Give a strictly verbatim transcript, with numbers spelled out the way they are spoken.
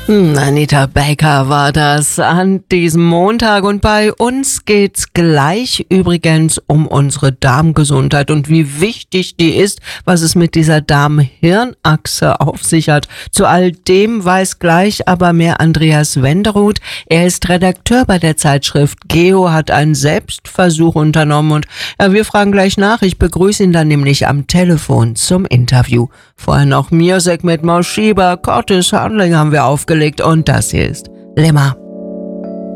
Hm, Anita Baker war das an diesem Montag und bei uns geht's gleich übrigens um unsere Darmgesundheit und wie wichtig die ist, was es mit dieser Darm-Hirn-Achse auf sich hat. Zu all dem weiß gleich aber mehr Andreas Wenderoth. Er ist Redakteur bei der Zeitschrift Geo, hat einen Selbstversuch unternommen und ja, wir fragen gleich nach. Ich begrüße ihn dann nämlich am Telefon zum Interview. Vorher noch Music mit Moshiba, Curtis Handling haben wir aufgelegt und das hier ist Lemma.